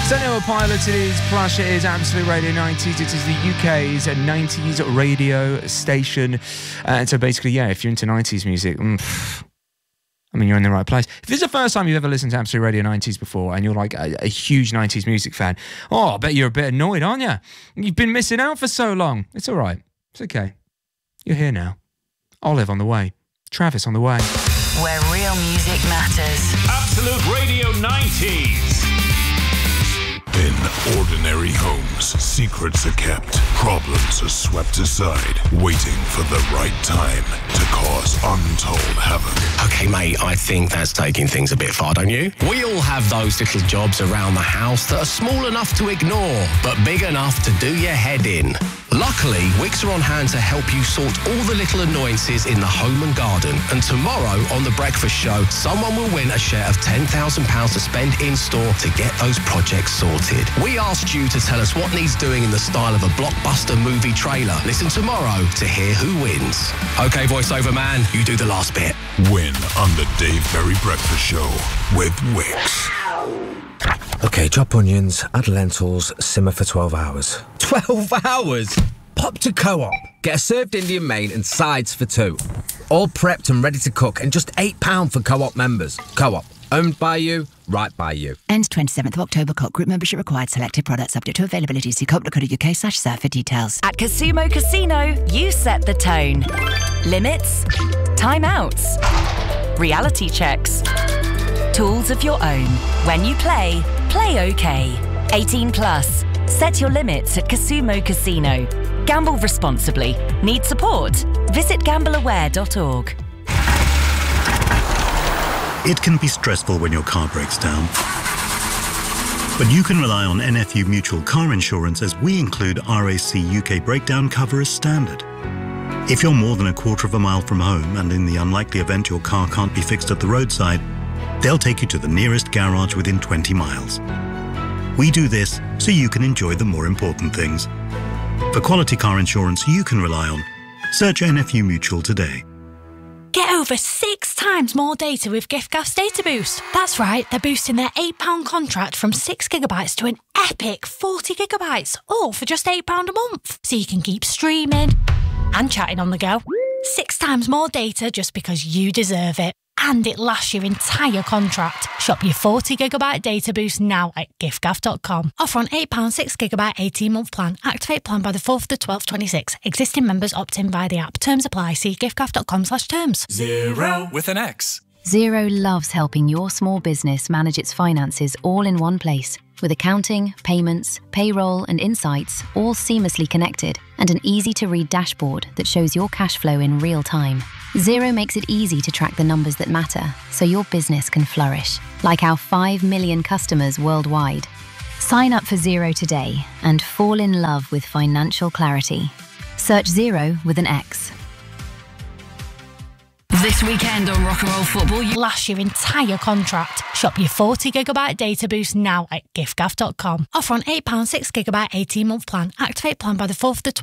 Senua Pilot it is, Plush it is, Absolute Radio 90s. It is the UK's 90s radio station. And so basically, yeah, if you're into 90s music, I mean, you're in the right place. If this is the first time you've ever listened to Absolute Radio 90s before and you're like a huge 90s music fan, I bet you're a bit annoyed, aren't you? You've been missing out for so long. It's all right. It's okay. You're here now. Olive on the way. Travis on the way. Where real music matters. Absolute Radio 90s. In ordinary homes, secrets are kept, problems are swept aside, waiting for the right time to cause untold havoc. Okay, mate, I think that's taking things a bit far, don't you? We all have those little jobs around the house that are small enough to ignore, but big enough to do your head in. Luckily, Wix are on hand to help you sort all the little annoyances in the home and garden. And tomorrow on The Breakfast Show, someone will win a share of £10,000 to spend in-store to get those projects sorted. We asked you to tell us what needs doing in the style of a blockbuster movie trailer. Listen tomorrow to hear who wins. Okay, voiceover man, you do the last bit. Win on the Dave Berry Breakfast Show with Wix. Okay, chop onions, add lentils, simmer for 12 hours. 12 hours? Pop to Co-op. Get a served Indian main and sides for £2. All prepped and ready to cook and just £8 for Co-op members. Co-op. Owned by you, right by you. Ends 27th of October. Co-op group membership required. Selected products subject to availability. See coop.co.uk/surf for details. At Casumo Casino, you set the tone. Limits, timeouts, reality checks, tools of your own. When you play okay. 18 plus. Set your limits at Casumo Casino. Gamble responsibly. Need support? Visit gambleaware.org. It can be stressful when your car breaks down. But you can rely on NFU Mutual Car Insurance as we include RAC UK breakdown cover as standard. If you're more than a quarter of a mile from home and in the unlikely event your car can't be fixed at the roadside, they'll take you to the nearest garage within 20 miles. We do this so you can enjoy the more important things. For quality car insurance you can rely on, search NFU Mutual today. Get over 6 times more data with giffgaff's Data Boost. That's right, they're boosting their £8 contract from 6 gigabytes to an epic 40 gigabytes, all for just £8 a month. So you can keep streaming and chatting on the go. 6 times more data just because you deserve it. And it lasts your entire contract. Shop your 40 gigabyte data boost now at giffgaff.com. Offer on £8 6 gigabyte 18-month plan. Activate plan by the 4th of the 12th 26. Existing members opt in via the app. Terms apply. See giffgaff.com/terms. Xero with an X. Xero loves helping your small business manage its finances all in one place. With accounting, payments, payroll and insights all seamlessly connected and an easy-to-read dashboard that shows your cash flow in real time. Xero makes it easy to track the numbers that matter so your business can flourish, like our 5 million customers worldwide. Sign up for Xero today and fall in love with financial clarity. Search Xero with an X. This weekend on Rock and Roll Football, You last your entire contract. Shop your 40 gigabyte data boost now at giffgaff.com. Offer on £8 6 gigabyte 18-month plan. Activate plan by the 4th of the